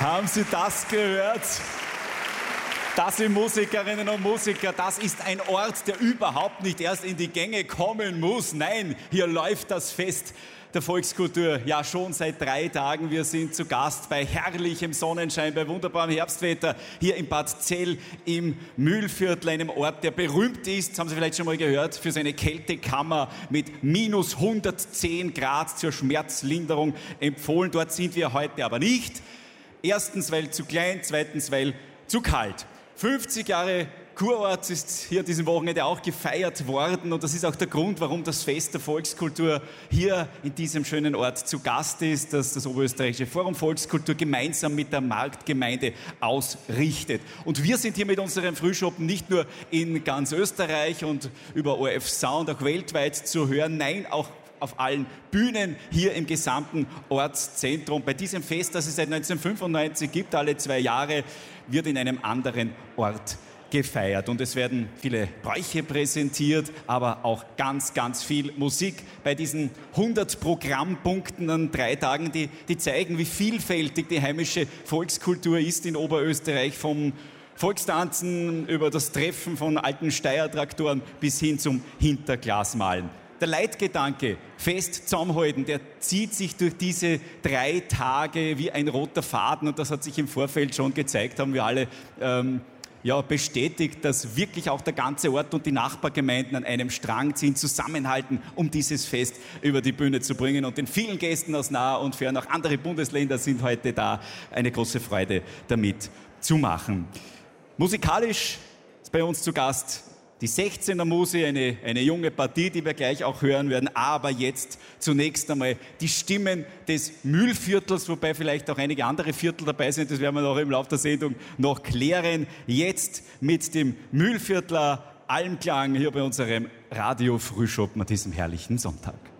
Haben Sie das gehört? Das sind Musikerinnen und Musiker, das ist ein Ort, der überhaupt nicht erst in die Gänge kommen muss. Nein, hier läuft das Fest der Volkskultur ja schon seit 3 Tagen. Wir sind zu Gast bei herrlichem Sonnenschein, bei wunderbarem Herbstwetter hier in Bad Zell im Mühlviertel, einem Ort, der berühmt ist, das haben Sie vielleicht schon mal gehört, für seine Kältekammer mit minus 110 Grad zur Schmerzlinderung empfohlen. Dort sind wir heute aber nicht. Erstens, weil zu klein, zweitens, weil zu kalt. 50 Jahre Kurort ist hier diesem Wochenende auch gefeiert worden und das ist auch der Grund, warum das Fest der Volkskultur hier in diesem schönen Ort zu Gast ist, das das Oberösterreichische Forum Volkskultur gemeinsam mit der Marktgemeinde ausrichtet. Und wir sind hier mit unserem Frühschoppen nicht nur in ganz Österreich und über ORF Sound auch weltweit zu hören, nein, auch auf allen Bühnen hier im gesamten Ortszentrum. Bei diesem Fest, das es seit 1995 gibt, alle 2 Jahre, wird in einem anderen Ort gefeiert. Und es werden viele Bräuche präsentiert, aber auch ganz, ganz viel Musik. Bei diesen 100 Programmpunkten an 3 Tagen, die zeigen, wie vielfältig die heimische Volkskultur ist in Oberösterreich, vom Volkstanzen über das Treffen von alten Steiertraktoren bis hin zum Hinterglasmalen. Der Leitgedanke, fest zusammenhalten, der zieht sich durch diese 3 Tage wie ein roter Faden und das hat sich im Vorfeld schon gezeigt, haben wir alle bestätigt, dass wirklich auch der ganze Ort und die Nachbargemeinden an einem Strang ziehen, zusammenhalten, um dieses Fest über die Bühne zu bringen. Und den vielen Gästen aus nah und fern, auch andere Bundesländer sind heute da, eine große Freude damit zu machen. Musikalisch ist bei uns zu Gast die 16er Musi, eine junge Partie, die wir gleich auch hören werden, aber jetzt zunächst einmal die Stimmen des Mühlviertels, wobei vielleicht auch einige andere Viertel dabei sind, das werden wir noch im Laufe der Sendung noch klären. Jetzt mit dem Mühlviertler Almklang hier bei unserem Radio Frühschoppen an diesem herrlichen Sonntag.